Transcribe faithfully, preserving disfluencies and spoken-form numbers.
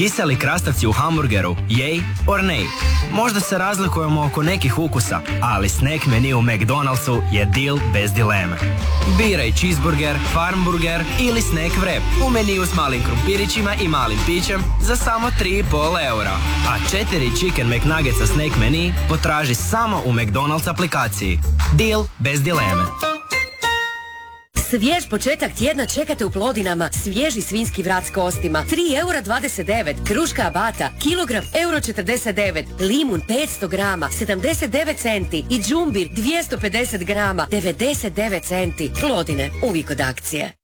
Kiseli krastavci u hamburgeru, yay or nay? Možda se razlikujemo oko nekih ukusa, ali snack menu u McDonald'su je deal bez dileme. Biraj cheeseburger, farmburger ili snack wrap u meniju s malim krumpirićima i malim pićem za samo tri i pol eura. A četiri chicken McNuggetsa snack menu potraži samo u McDonald's aplikaciji. Deal bez dileme. Svjež početak tjedna čekate u Plodinama. Svježi svinjski vrat s kostima. tri eura dvadeset devet. Kruška abata. Kilogram euro četrdeset devet. Limun petsto grama. sedamdeset devet centi. I džumbir dvjesto pedeset grama. devedeset devet centi. Plodine. Uvijek od akcije.